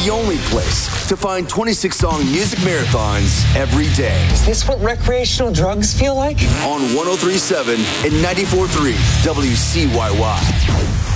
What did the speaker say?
the only place to find 26-song music marathons every day. Is this what recreational drugs feel like? On 103.7 and 94.3 WCYY.